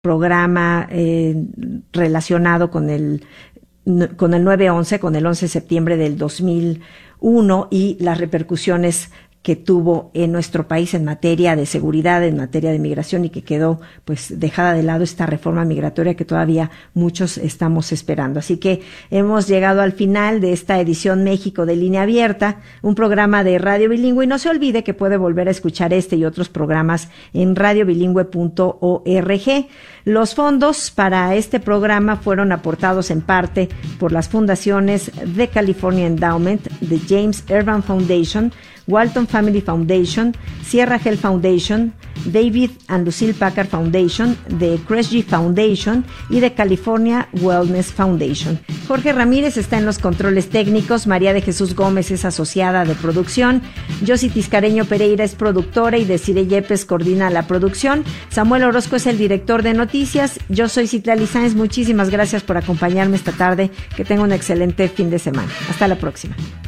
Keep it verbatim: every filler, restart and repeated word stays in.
programa eh, relacionado con el con el nueve once, con el once de septiembre del dos mil uno y las repercusiones que tuvo en nuestro país en materia de seguridad, en materia de migración, y que quedó pues dejada de lado esta reforma migratoria que todavía muchos estamos esperando. Así que hemos llegado al final de esta edición México de Línea Abierta, un programa de Radio Bilingüe, y no se olvide que puede volver a escuchar este y otros programas en radio bilingüe punto org. Los fondos para este programa fueron aportados en parte por las fundaciones The California Endowment, The James Urban Foundation, Walton Family Foundation, Sierra Health Foundation, David and Lucille Packard Foundation, The Kresge Foundation y The California Wellness Foundation. Jorge Ramírez está en los controles técnicos, María de Jesús Gómez es asociada de producción, Yossi Tiscareño Pereira es productora y Desiree Yepes coordina la producción, Samuel Orozco es el director de noticias, yo soy Citlali Sáenz, muchísimas gracias por acompañarme esta tarde, que tenga un excelente fin de semana. Hasta la próxima.